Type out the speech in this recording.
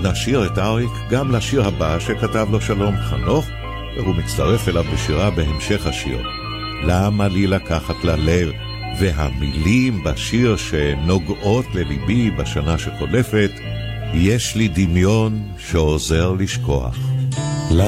נשאיר את אריק גם לשיר הבא שכתב לו שלום חנוך, והוא מצטרף אליו בשירה בהמשך השיר. למה לי לקחת ללב, והמילים בשיר שנוגעות לליבי בשנה שחולפת, יש לי דמיון שעוזר לשכוח.